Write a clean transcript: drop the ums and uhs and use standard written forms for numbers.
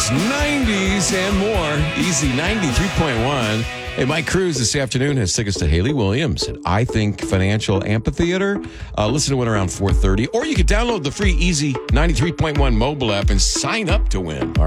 90s, and more. Easy 93.1. Hey, Mike Cruz this afternoon has tickets to Haley Williams at I Think Financial Amphitheater. Listen to it around 4:30. Or you can download the free Easy 93.1 mobile app and sign up to win. All right.